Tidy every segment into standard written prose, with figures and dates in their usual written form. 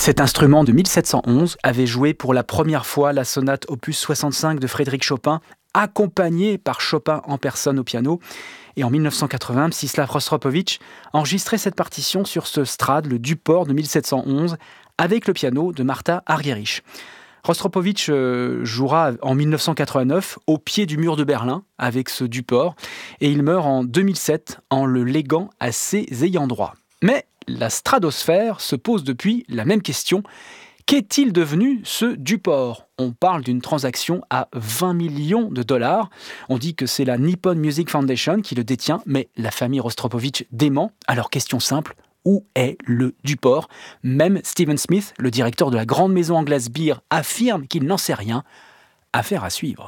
Cet instrument de 1711 avait joué pour la première fois la sonate opus 65 de Frédéric Chopin, accompagné par Chopin en personne au piano. Et en 1980, Mstislav Rostropovitch enregistrait cette partition sur ce Strad, le Duport de 1711, avec le piano de Martha Argerich. Rostropovitch jouera en 1989 au pied du mur de Berlin avec ce Duport et il meurt en 2007 en le léguant à ses ayants droit. Mais la stratosphère se pose depuis la même question. Qu'est-il devenu ce Duport ? On parle d'une transaction à 20 millions de dollars. On dit que c'est la Nippon Music Foundation qui le détient, mais la famille Rostropovitch dément. Alors question simple, où est le Duport ? Même Stephen Smith, le directeur de la grande maison anglaise Beer, affirme qu'il n'en sait rien. Affaire à suivre.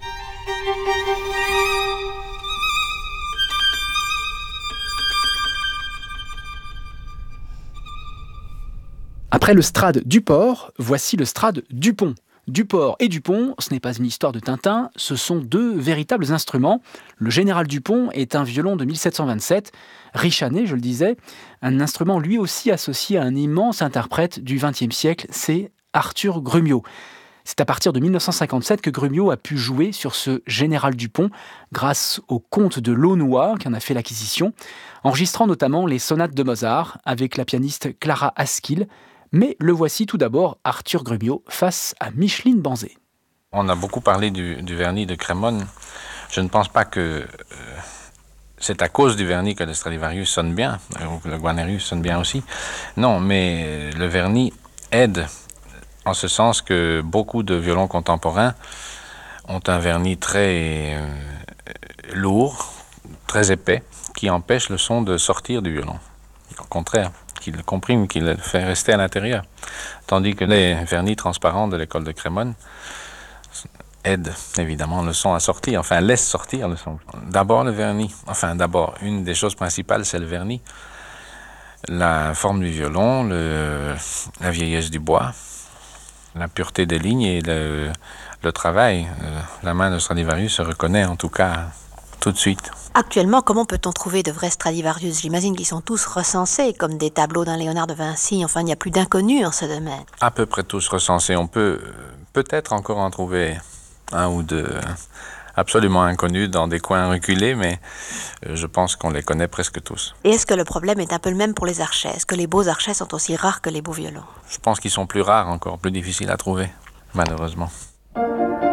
Après le Strad Duport, voici le Strad Dupont. Duport et Dupont, ce n'est pas une histoire de Tintin, ce sont deux véritables instruments. Le Général Dupont est un violon de 1727, richané, je le disais, un instrument lui aussi associé à un immense interprète du XXe siècle, c'est Arthur Grumio. C'est à partir de 1957 que Grumio a pu jouer sur ce Général Dupont grâce au comte de Launois qui en a fait l'acquisition, enregistrant notamment les sonates de Mozart avec la pianiste Clara Askill. Mais le voici tout d'abord, Arthur Grumio, face à Micheline Banzé. On a beaucoup parlé du vernis de Crémone. Je ne pense pas que c'est à cause du vernis que le Stradivarius sonne bien, ou que le Guarnerius sonne bien aussi. Non, mais le vernis aide, en ce sens que beaucoup de violons contemporains ont un vernis très lourd, très épais, qui empêche le son de sortir du violon. Au contraire, qui le comprime, qui le fait rester à l'intérieur. Tandis que les vernis transparents de l'école de Crémone aident évidemment le son à sortir, enfin laissent sortir le son. D'abord le vernis, une des choses principales c'est le vernis. La forme du violon, la vieillesse du bois, la pureté des lignes et le travail. La main de Stradivarius se reconnaît en tout cas tout de suite. Actuellement, comment peut-on trouver de vrais Stradivarius ? J'imagine qu'ils sont tous recensés, comme des tableaux d'un Léonard de Vinci. Enfin, il n'y a plus d'inconnus en ce domaine. À peu près tous recensés. On peut peut-être encore en trouver un ou deux absolument inconnus dans des coins reculés, mais je pense qu'on les connaît presque tous. Et est-ce que le problème est un peu le même pour les archets ? Est-ce que les beaux archets sont aussi rares que les beaux violons ? Je pense qu'ils sont plus rares encore, plus difficiles à trouver, malheureusement.